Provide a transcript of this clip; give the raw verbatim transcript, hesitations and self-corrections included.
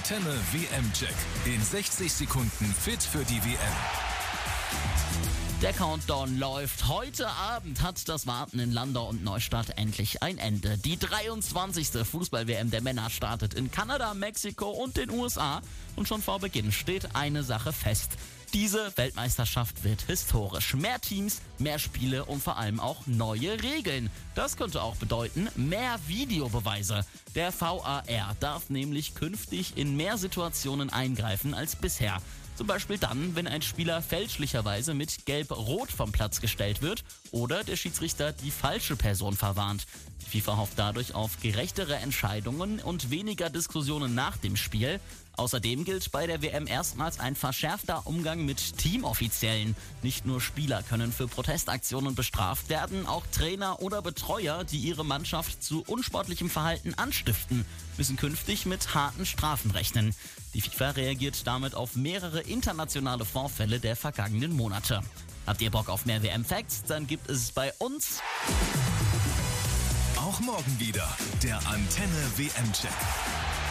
Antenne W M-Check. In sechzig Sekunden fit für die W M. Der Countdown läuft. Heute Abend hat das Warten in Landau und Neustadt endlich ein Ende. Die dreiundzwanzigste Fußball-W M der Männer startet in Kanada, Mexiko und den U S A. Und schon vor Beginn steht eine Sache fest. Diese Weltmeisterschaft wird historisch. Mehr Teams, mehr Spiele und vor allem auch neue Regeln. Das könnte auch bedeuten, mehr Videobeweise. Der V A R darf nämlich künftig in mehr Situationen eingreifen als bisher. Zum Beispiel dann, wenn ein Spieler fälschlicherweise mit Gelb-Rot vom Platz gestellt wird oder der Schiedsrichter die falsche Person verwarnt. Die FIFA hofft dadurch auf gerechtere Entscheidungen und weniger Diskussionen nach dem Spiel. Außerdem gilt bei der W M erstmals ein verschärfter Umgang mit Teamoffiziellen. Nicht nur Spieler können für Protestaktionen bestraft werden, auch Trainer oder Betreuer, die ihre Mannschaft zu unsportlichem Verhalten anstiften, müssen künftig mit harten Strafen rechnen. Die FIFA reagiert damit auf mehrere internationale Vorfälle der vergangenen Monate. Habt ihr Bock auf mehr W M-Facts? Dann gibt es bei uns Auch morgen wieder der Antenne W M-Check.